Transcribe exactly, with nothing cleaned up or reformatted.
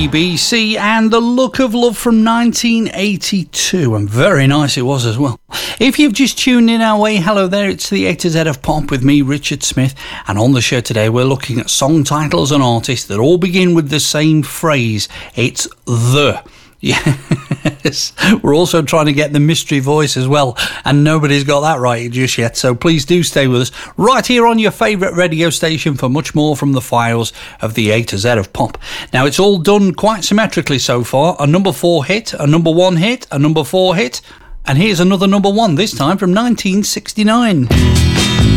B B C and The Look of Love from nineteen eighty-two, and very nice it was as well. If you've just tuned in our way, hello there, it's the A to Z of Pop with me, Richard Smith, and on the show today we're looking at song titles and artists that all begin with the same phrase. It's the. Yes, we're also trying to get the mystery voice as well, and nobody's got that right just yet, so please do stay with us right here on your favourite radio station for much more from the files of the A to Z of Pop. Now, it's all done quite symmetrically so far. A number four hit, a number one hit, a number four hit, and here's another number one, this time from nineteen sixty-nine.